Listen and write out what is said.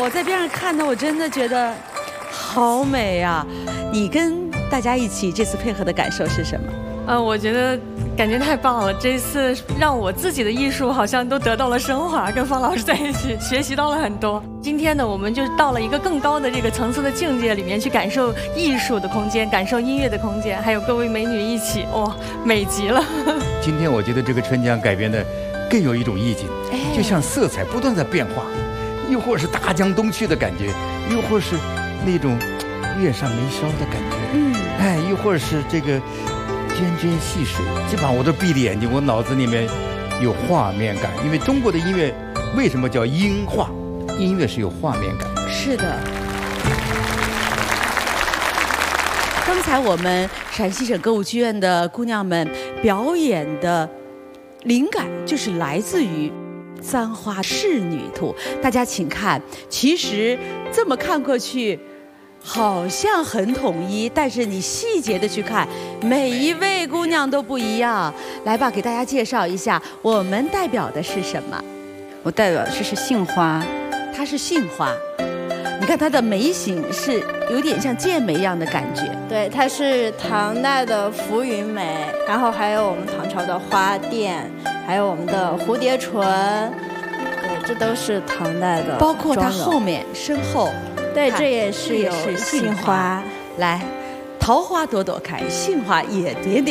我在边上看的，我真的觉得好美呀！你跟大家一起这次配合的感受是什么？ 我觉得感觉太棒了，这次让我自己的艺术好像都得到了升华，跟方老师在一起学习到了很多。今天呢，我们就到了一个更高的这个层次的境界里面去感受艺术的空间，感受音乐的空间，还有各位美女一起，哇，美极了。 今天我觉得这个春江改编的更有一种意境，就像色彩不断在变化，又或是大江东去的感觉，又或是那种月上眉梢的感觉，又或者是这个涓涓细水，基本上我都闭着眼睛，我脑子里面有画面感。因为中国的音乐为什么叫音画？音乐是有画面感。 是的。刚才我们陕西省歌舞剧院的姑娘们表演的灵感就是来自于《簪花仕女图》。大家请看，其实这么看过去好像很统一，但是你细节的去看，每一位姑娘都不一样。来吧，给大家介绍一下，我们代表的是什么？ 我代表的是杏花， 它是杏花。你看它的眉形是有点像剑眉一样的感觉。 对，它是唐代的浮云眉，然后还有我们唐朝的花钿，还有我们的蝴蝶唇，对，这都是唐代的。 包括它后面身后。 对，这也是有杏花。 来，桃花朵朵开，杏花也点点